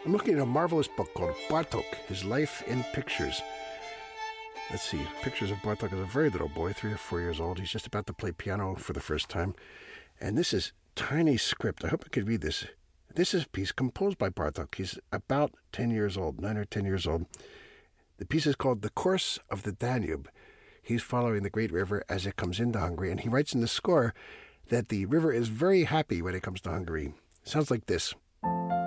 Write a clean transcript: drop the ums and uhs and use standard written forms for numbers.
I'm looking at a marvelous book called Bartok, His Life in Pictures. Let's see, pictures of Bartok as a very little boy, 3 or 4 years old. He's just about to play piano for the first time. And this is tiny script. I hope I could read this. This is a piece composed by Bartok. He's about 10 years old, 9 or 10 years old. The piece is called The Course of the Danube. He's following the great river as it comes into Hungary, and he writes in the score that the river is very happy when it comes to Hungary. It sounds like this.